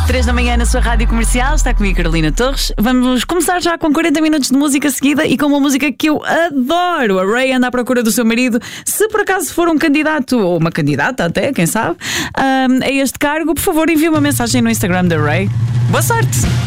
3 da manhã na sua rádio comercial, está comigo Carolina Torres. Vamos começar já com 40 minutos de música seguida e com uma música que eu adoro. A Ray anda à procura do seu marido. Se por acaso for um candidato, ou uma candidata até, quem sabe, a este cargo, por favor envie uma mensagem no Instagram da Ray. Boa sorte!